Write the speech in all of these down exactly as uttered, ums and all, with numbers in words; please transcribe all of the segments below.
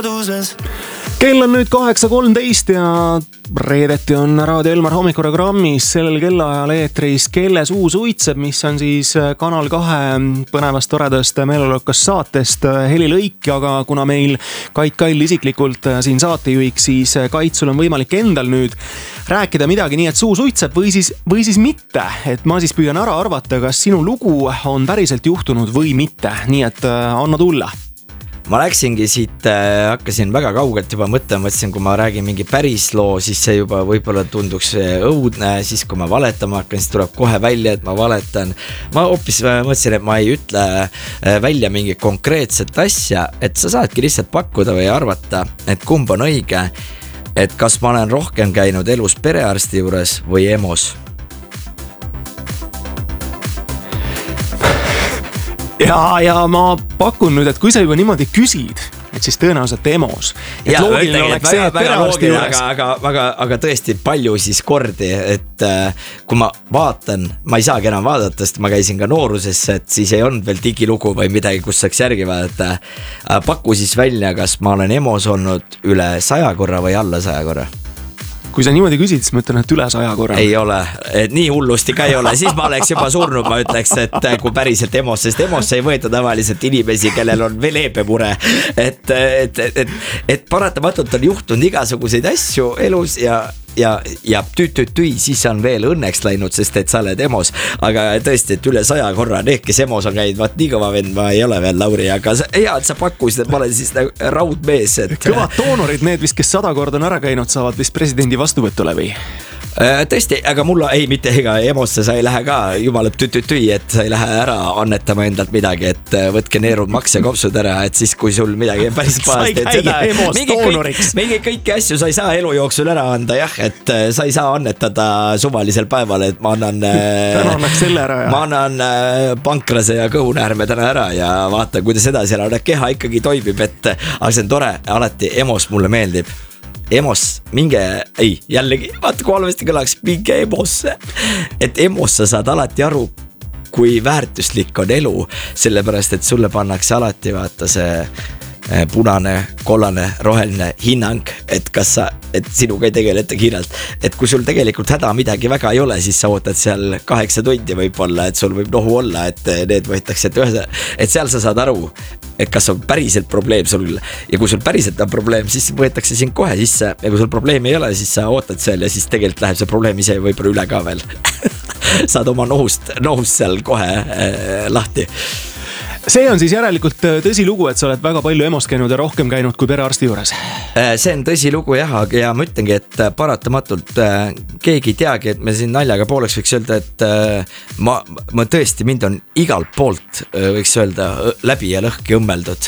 saduses. Kell on nüüd kaheksa kolmteist ja reedeti on Raadio Elmar hommikuprogrammis sellel kellaajal eetris Kelles uus uitseb, mis on siis Kanal kahe põnevast toredast meelelukast saatest Heli Lõik, aga kuna meil Kait Kail isiklikult siin saatejuhiks, siis Kait, sul on võimalik endal nüüd rääkida midagi nii, et suus uitseb või siis, või siis mitte, et ma siis püüan ära arvata, kas sinu lugu on päriselt juhtunud või mitte, nii et anna tulla. Ma läksingi siit, äh, hakkasin väga kaugelt juba mõtlema, mõtlesin, kui ma räägin mingi päris loo, siis see juba võib-olla tunduks õudne, siis kui ma valetama hakkan, siis tuleb kohe välja, et ma valetan. Ma hoopis mõtlesin, et ma ei ütle välja mingi konkreetset asja, et sa saadki lihtsalt pakkuda või arvata, et kumb on õige, et kas ma olen rohkem käinud elus perearsti juures või EMOs. Ja, ja ma pakun nüüd, et kui sa juba niimoodi küsid, et siis tõenäoliselt EMOs. Et ja, loogiline ütlen, oleks väga, see, et perearsti juures. Aga, aga, aga, aga tõesti palju siis kordi, et äh, kui ma vaatan, ma ei saagi enam vaadata, sest ma käisin ka noorusesse, et siis ei olnud veel digilugu või midagi, kus saaks järgi vaadata. Äh, paku siis välja, kas ma olen EMOs olnud üle saja korra või alla saja korra. Kui sa niimoodi küsid, siis ma ütlen, et üle saja korra. Ei ole, et nii hullusti ka ei ole. Siis ma oleks juba surnud, ma ütleks, et kui päriselt EMOs, sest EMOs ei võeta tavaliselt inimesi, kellel on veel eepemure. Et, et, et, et, et paratamatult on juhtunud igasuguseid asju elus ja ja, ja tüü-tüü-tüü, siis on veel õnneks läinud, sest et sa oled EMOs, aga tõesti, et üle saja korra need, kes EMOs on käinud, vaat nii kõva vend ma ei ole veel, Lauri, aga hea, et sa pakkusid, et ma olen siis raudmees, et kõvad doonorid, need vist, kes sada korda on ära käinud, saavad vist presidendi vastuvõtule või? Tõesti, aga mulla ei, mitte ega EMOsse sa ei lähe ka jumalab tüü-tüü-tüü, et sa ei lähe ära annetama endalt midagi, et võtke neerud maks ja kopsud ära, et siis kui sul midagi päris pahast, et seda mingi, kõik, mingi kõiki asju sa ei saa elu jooksul ära anda, jah, et sa ei saa annetada suvalisel päeval, et ma annan täna annaks selle ära, ma annan pankrase ja kõhunäärme täna ära ja vaata, kuidas edasi elada, keha ikkagi toimib, et aga see on tore, alati EMOs mulle meeldib EMOs, minge, ei, jällegi, vaata kui halvasti kõlaks, minge EMOsse, et EMOs sa saad alati aru, kui väärtuslik on elu, sellepärast, et sulle pannakse alati, vaata see punane, kollane, roheline hinnang, et kas sa, et sinuga ei tegeleta kiirelt, et kui sul tegelikult häda midagi väga ei ole, siis sa ootad seal kaheksa tundi võib-olla, et sul võib nohu olla, et need võetakse, et ühe, et seal sa saad aru, et kas on päriselt probleem sul ja kui sul päriselt on probleem, siis võetakse sind kohe sisse ja kui sul probleemi ei ole, siis sa ootad seal ja siis tegelikult läheb see probleem ise võib-olla üle ka veel saad oma nohust, nohust seal kohe äh, lahti. See on siis järelikult tõsi lugu, et sa oled väga palju EMOst käinud ja rohkem käinud kui perearsti juures. See on tõsi lugu jah, ja ma ütlengi, et paratamatult keegi ei teagi, et me siin naljaga pooleks võiks öelda, et ma, ma tõesti, mind on igalt poolt võiks öelda läbi ja lõhki õmmeldud.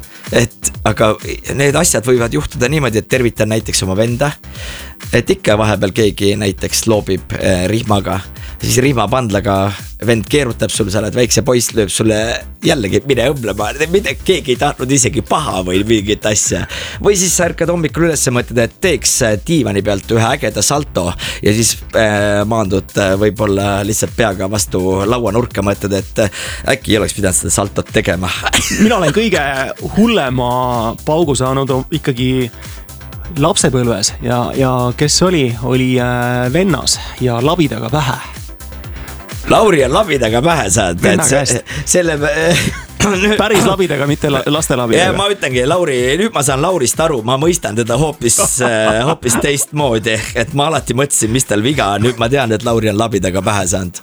Et aga need asjad võivad juhtuda niimoodi, et tervitan näiteks oma venda, et ikka vahepeal keegi näiteks loobib rihmaga, siis rihmapandlaga vend keerutab sul, sa oled väikse poiss, lööb sulle jällegi mine õmblema, mida keegi ei tahtnud isegi paha või mingit asja. Või siis sa ärkad hommikul üles ja mõtled, et teeks diivani pealt ühe ägeda salto ja siis äh, maandud äh, võib-olla lihtsalt peaga vastu lauanurka, mõtled, et äh, äkki ei oleks pidanud seda saltot tegema. Mina olen kõige hullema paugu saanud ikkagi lapsepõlves ja, ja kes oli, oli äh, vennas ja labidaga pähe. Lauri on labidaga pähe saad, et see, selle päris labidaga, mitte laste labidaga. Ja ma ütlengi, Lauri, nüüd ma saan Laurist aru, ma mõistan teda hoopis, hoopis teist moodi, et ma alati mõtlesin, mis tal viga, nüüd ma tean, et Lauri on labidaga pähe saanud.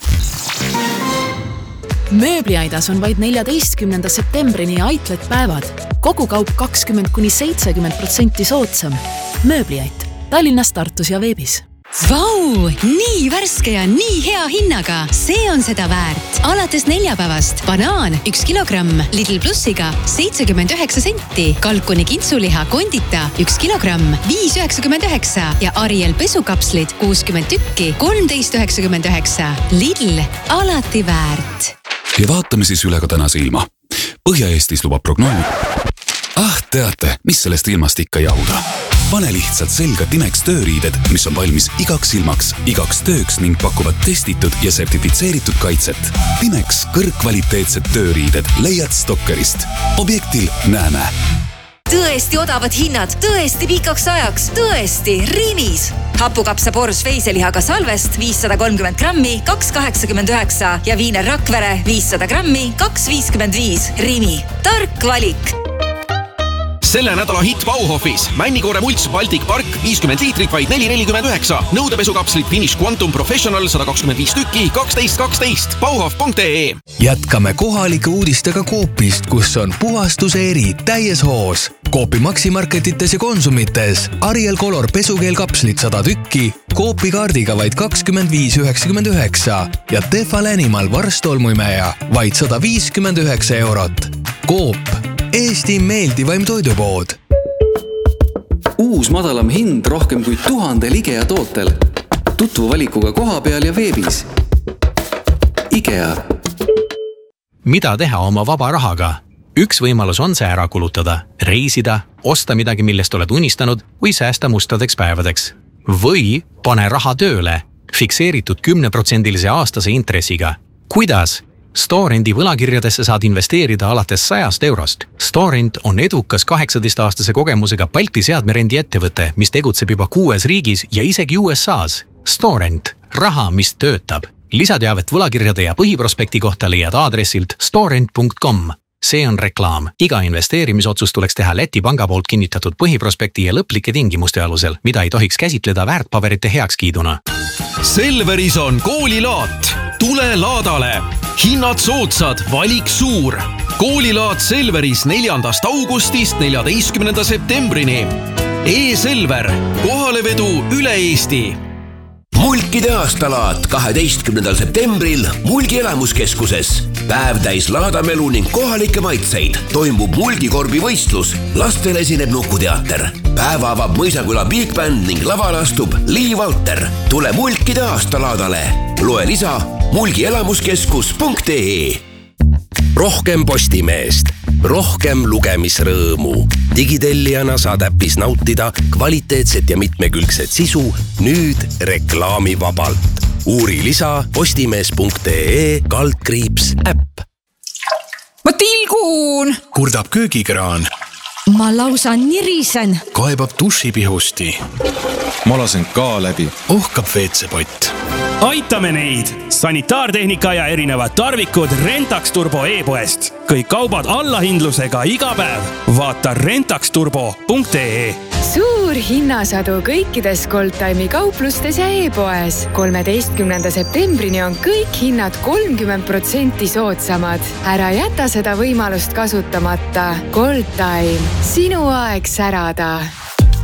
Mööbliaidas on vaid neljateistkümnenda septembrini Outlet päevad. Kogu kaup kakskümmend kuni seitsekümmend protsenti soodsam. Mööbliait. Tallinnas, Tartus ja veebis. Vau, nii värske ja nii hea hinnaga. See on seda väärt. Alates neljapäevast banaan üks kilogramm Lidl Plussiga seitsekümmend üheksa senti. Kalkuni kintsuliha kondita üks kilogramm viis üheksakümmend üheksa ja Ariel pesukapslid kuuskümmend tükki kolmteist üheksakümmend üheksa. Lidl, alati väärt. Ja vaatame siis üle ka tänase ilma. Põhja-Eestis lubab prognoos. Ah, teate, mis sellest ilmast ikka jahuda. Pane lihtsalt selga Timex tööriided, mis on valmis igaks ilmaks, igaks tööks ning pakuvad testitud ja sertifitseeritud kaitset. Timex kõrgkvaliteetsed tööriided leiad Stokkerist. Objektil näeme. tõesti odavad hinnad, tõesti pikaks ajaks, tõesti Rimis. Hapukapsa Bors veiselihaga salvest viissada kolmkümmend grammi, kaks kaheksakümmend üheksa ja viiner Rakvere viissada grammi, kaks viiskümmend viis. Rimi. Tark valik. Selle nädala hitt Bauhofis. Männikoore mults Baltic Park viiskümmend liitrit vaid neli nelikümmend üheksa. Nõudepesukapslit Finish Quantum Professional sada kakskümmend viis tükki kaksteist kaksteist. bauhof punkt ee. Jätkame kohalike uudistega Coopist, kus on puhastuse eri täies hoos. Coopi Maximarketites ja Konsumites. Ariel Color pesukeelkapslit sada tükki. Coopi kaardiga vaid kakskümmend viis üheksakümmend üheksa. Ja Tefal Animal varstolmuimeja vaid sada viiskümmend üheksa eurot. Coop. Eesti meeldivaim toidupood. Uus madalam hind rohkem kui tuhandel IKEA tootel. Tutvu valikuga koha peal ja veebis. IKEA. Mida teha oma vaba rahaga? Üks võimalus on see ära kulutada, reisida, osta midagi, millest oled unistanud või säästa mustadeks päevadeks. Või pane raha tööle, fikseeritud kümneprotsendilise aastase intressiga. Kuidas? Storendi võlakirjadesse saad investeerida alates sajast eurost. Storend on edukas kaheksateist-aastase kogemusega Balti seadmerendi ettevõte, mis tegutseb juba kuues riigis ja isegi U S A's. Storend. Raha, mis töötab. Lisateavet võlakirjade ja põhiprospekti kohta leiad aadressilt storend punkt com. See on reklaam. Iga investeerimisotsus tuleks teha Läti panga poolt kinnitatud põhiprospekti ja lõplike tingimuste alusel, mida ei tohiks käsitleda väärtpaberite heakskiiduna. Selveris on koolilaat. Tule laadale. Hinnad soodsad, valik suur. Koolilaat Selveris neljandast augustist neljateistkümnenda septembrini. E-Selver. Kohalevedu üle Eesti. Mulkide aastalaat kaheteistkümnendal septembril Mulgi elamuskeskuses. Päev täis laadamelu ning kohalikke maitseid. Toimub Mulgikorbi võistlus. Lastel esineb nukuteater. Päeva avab Mõisaküla Big Band ning laval astub Lee Valter. Tule Mulkide aastalaadale. Loe lisa mulgi elamuskeskus punkt ee. Rohkem Postimeest. Rohkem lugemisrõõmu. Digitellijana saad äpis nautida kvaliteetset ja mitmekülgset sisu nüüd reklaamivabalt. Uuri lisa postimees punkt ee kaldkriips äpp. Ma tilgun! Kurdab köögikraan. Ma lausa nirisen. Kaebab dušipihusti. Ma lasen ka läbi. Ohkab veetsepott. Aitame neid! Sanitaartehnika ja erinevad tarvikud Rentax Turbo e-poest. Kõik kaubad allahindlusega iga päev. Vaata rentax turbo punkt ee. Suur hinnasadu kõikides Goldtime'i kauplustes ja e-poes. kolmeteistkümnenda septembrini on kõik hinnad kolmkümmend protsenti soodsamad. Ära jäta seda võimalust kasutamata. Goldtime. Sinu aeg särada.